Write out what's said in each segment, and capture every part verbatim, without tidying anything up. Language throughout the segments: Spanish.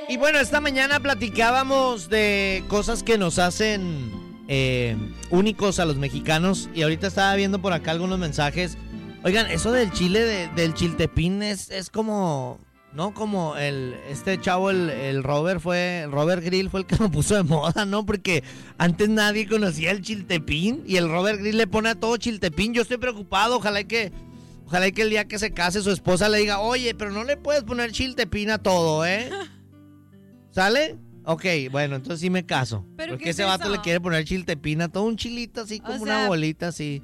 Y bueno, esta mañana platicábamos de cosas que nos hacen eh, únicos a los mexicanos. Y ahorita estaba viendo por acá algunos mensajes. Oigan, eso del chile, de, del chiltepín es, es como... No, como el este chavo, el, el Robert fue, Robert Grill fue el que lo puso de moda, ¿no? Porque antes nadie conocía el chiltepín y el Robert Grill le pone a todo chiltepín. Yo estoy preocupado, ojalá y que, ojalá y que el día que se case su esposa le diga, oye, pero no le puedes poner chiltepín a todo, ¿eh? ¿Sale? Ok, bueno, entonces sí me caso. ¿Pero porque qué es ese vato eso? le quiere poner chiltepín a todo, un chilito así como O una sea, bolita así.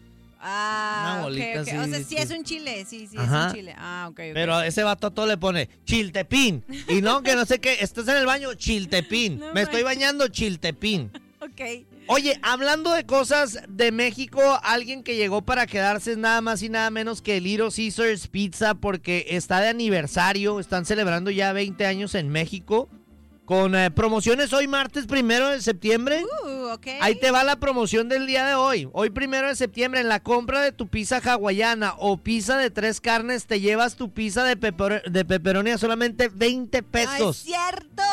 Ah, Una bolita ok, ok. así, O sea, sí sí. es un chile, sí, sí Ajá. es un chile. Ah, ok, ok. Pero a ese vato a todo le pone chiltepín. Y no, que no sé qué, estás en el baño, chiltepín. No Me estoy manches. bañando, chiltepín. Ok. Oye, hablando de cosas de México, alguien que llegó para quedarse es nada más y nada menos que Little Caesars Pizza, porque está de aniversario, están celebrando ya veinte años en México, con eh, promociones hoy martes primero de septiembre. Uh, ok. Ahí te va la promoción del día de hoy. Hoy primero de septiembre, en la compra de tu pizza hawaiana o pizza de tres carnes, te llevas tu pizza de, pepper- de pepperoni a solamente veinte ¡No es pesos. cierto!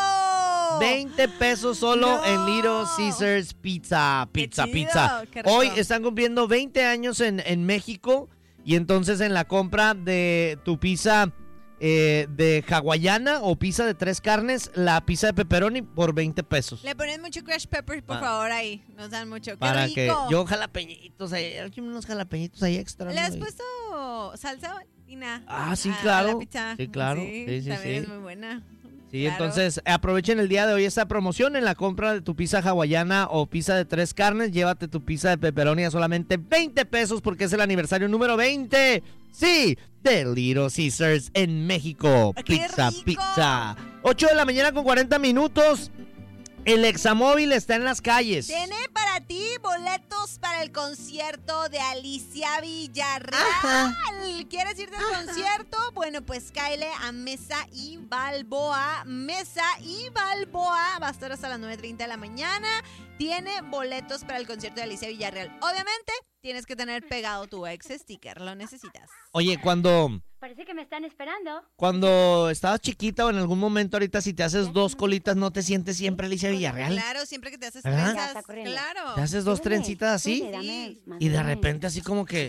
veinte pesos solo No. en Little Caesars Pizza. Pizza, Qué chido, pizza. qué rico. Hoy están cumpliendo veinte años en, en México. Y entonces en la compra de tu pizza eh, de hawaiana o pizza de tres carnes, la pizza de pepperoni por veinte pesos. Le ponen mucho crush pepper, por Ah. favor, ahí. Nos dan mucho. ¡Qué Para rico! que yo jalapeñitos ahí, unos jalapeñitos ahí extra. ¿Le has ¿no? puesto salsa y nada? Ah, sí, a claro. la pizza? Sí, claro. Sí, sí, también sí. es muy buena. Sí, Claro. entonces aprovechen el día de hoy esta promoción en la compra de tu pizza hawaiana o pizza de tres carnes. Llévate tu pizza de pepperoni a solamente veinte pesos porque es el aniversario número veinte. Sí, de Little Caesars en México. ¡Qué Pizza, rico! pizza. ocho de la mañana con cuarenta minutos. El Examóvil está en las calles. Tiene para ti boletos para el concierto de Alicia Villarreal. Ajá. ¿Quieres irte al concierto? Bueno, pues cáele a Mesa y Balboa. Mesa y Balboa va a estar hasta las nueve treinta de la mañana. Tiene boletos para el concierto de Alicia Villarreal. Obviamente, tienes que tener pegado tu ex sticker. Lo necesitas. Oye, cuando... Parece que me están esperando. Cuando estabas chiquita o en algún momento ahorita, si te haces dos colitas, ¿no te sientes siempre Alicia Villarreal? Claro, siempre que te haces Ajá. trenzas. Ya está corriendo. Claro. Te haces dos Súbele, trencitas así súbele, dame Sí. más y de volumen. repente así como que